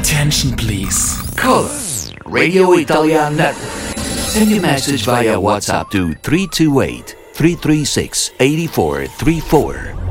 Attention, please. Call us, Radio Italian Network. Send your message via WhatsApp to 328 336 8434